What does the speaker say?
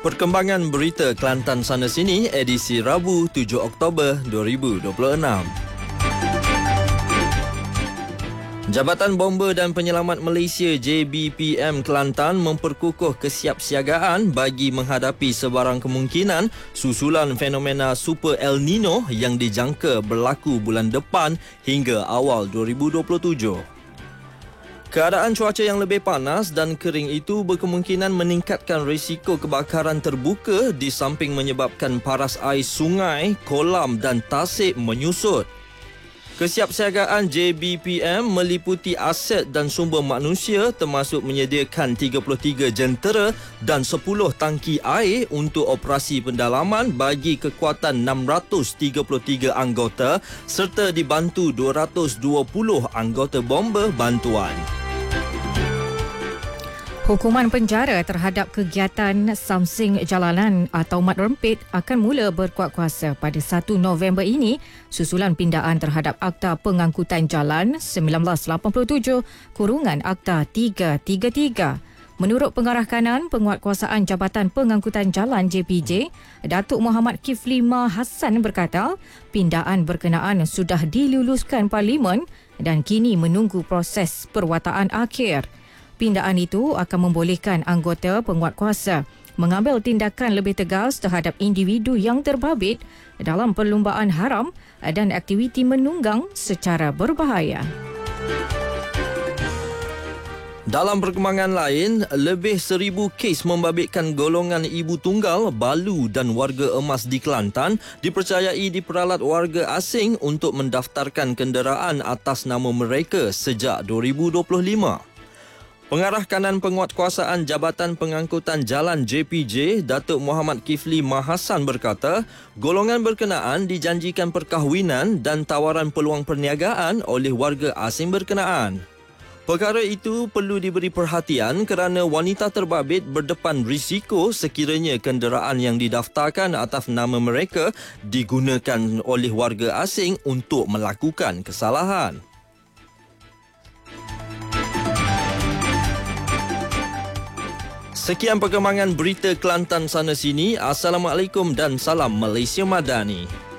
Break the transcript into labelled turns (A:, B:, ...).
A: Perkembangan berita Kelantan sana sini edisi Rabu 7 Oktober 2026. Jabatan Bomber dan Penyelamat Malaysia JBPM Kelantan memperkukuh kesiapsiagaan bagi menghadapi sebarang kemungkinan susulan fenomena Super El Nino yang dijangka berlaku bulan depan hingga awal 2027. Keadaan cuaca yang lebih panas dan kering itu berkemungkinan meningkatkan risiko kebakaran terbuka di samping menyebabkan paras air sungai, kolam dan tasik menyusut. Kesiapsiagaan JBPM meliputi aset dan sumber manusia termasuk menyediakan 33 jentera dan 10 tangki air untuk operasi pendalaman bagi kekuatan 633 anggota serta dibantu 220 anggota bomber bantuan.
B: Hukuman penjara terhadap kegiatan Samsing Jalanan atau Mat Rempit akan mula berkuat kuasa pada 1 November ini susulan pindaan terhadap Akta Pengangkutan Jalan 1987 kurungan Akta 333. Menurut Pengarah Kanan Penguatkuasaan Jabatan Pengangkutan Jalan JPJ, Datuk Muhammad Kifli Mahasan berkata, pindaan berkenaan sudah diluluskan Parlimen dan kini menunggu proses perwataan akhir. Pindaan itu akan membolehkan anggota penguatkuasa mengambil tindakan lebih tegas terhadap individu yang terbabit dalam perlumbaan haram dan aktiviti menunggang secara berbahaya.
A: Dalam perkembangan lain, lebih 1,000 kes membabitkan golongan ibu tunggal, balu dan warga emas di Kelantan dipercayai diperalat warga asing untuk mendaftarkan kenderaan atas nama mereka sejak 2025. Pengarah Kanan Penguatkuasaan Jabatan Pengangkutan Jalan JPJ, Datuk Muhammad Kifli Mahasan berkata, golongan berkenaan dijanjikan perkahwinan dan tawaran peluang perniagaan oleh warga asing berkenaan. Perkara itu perlu diberi perhatian kerana wanita terbabit berdepan risiko sekiranya kenderaan yang didaftarkan atas nama mereka digunakan oleh warga asing untuk melakukan kesalahan. Sekian perkembangan berita Kelantan sana sini. Assalamualaikum dan salam Malaysia Madani.